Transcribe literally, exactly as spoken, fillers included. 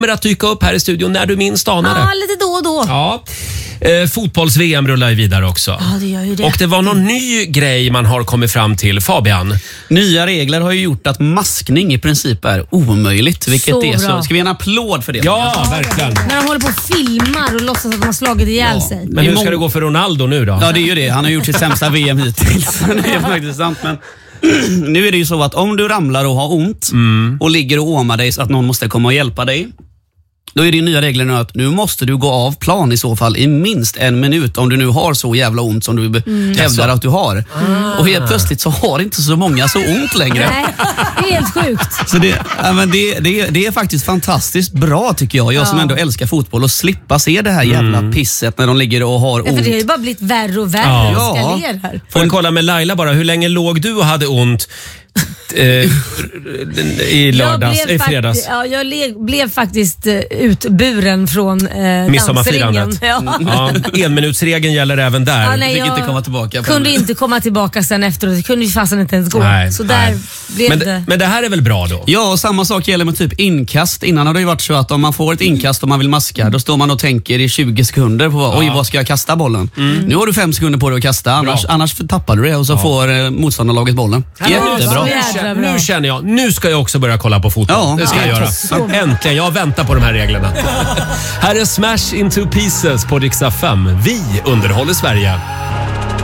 kommer att dyka upp här i studion när du minst anar det. Ja, lite då och då. Ja. Eh, Fotbolls-V M rullar ju vidare också. Ja, det gör ju det. Och det var någon ny grej man har kommit fram till. Fabian? Nya regler har ju gjort att maskning i princip är omöjligt. Vilket Så är så. bra. Ska vi ge en applåd för det? Ja, verkligen. När de håller på och filmar och låtsas att de har slagit ihjäl Ja. sig. Men hur ska det gå för Ronaldo nu då? Ja, det är ju det. Han har gjort sitt sämsta V M hittills. Det är faktiskt sant, men nu är det ju så att om du ramlar och har ont Mm. och ligger och åmar dig så att någon måste komma och hjälpa dig, då är det nya regler nu att nu måste du gå av plan i så fall i minst en minut om du nu har så jävla ont som du mm. hävdar att du har. Ah. Och helt plötsligt så har inte så många så ont längre. Nej, det är helt sjukt. Så det, ja, men det, det, det är faktiskt fantastiskt bra tycker jag. Jag som Ja. ändå älskar fotboll och slippa se det här jävla Mm. pisset när de ligger och har Ja, för ont. det har ju bara blivit värre och värre. Ja. Ja. Eskalerar. Får jag kolla med Laila bara, hur länge låg du och hade ont eh, i lördags, Jag blev i fredags? fakt- ja, jag le- blev faktiskt eh, utburen från eh, Midsommarfirandet. dansringen. Ja. Ja, enminutsregeln gäller även där. Ja, nej, fick jag inte komma tillbaka. kunde inte komma tillbaka sen efteråt. Det kunde ju fasen inte ens gå. Nej, så där nej. blev Men, det. men det här är väl bra då? Ja, och samma sak gäller med typ inkast. Innan har det ju varit så att om man får ett inkast och man vill maska, då står man och tänker i tjugo sekunder på oj, vad ska jag kasta bollen? Nu har du fem sekunder på dig att kasta, annars, annars tappar du det och så får eh, motståndarlaget bollen. Jättebra. så Nu, jävla känner, bra. nu känner jag, nu ska jag också börja kolla på fotboll. Ja, det ska ja, jag göra. så bra. Äntligen, jag väntar på de här reglerna. Här är Smash Into Pieces på Rix F M. Vi underhåller Sverige.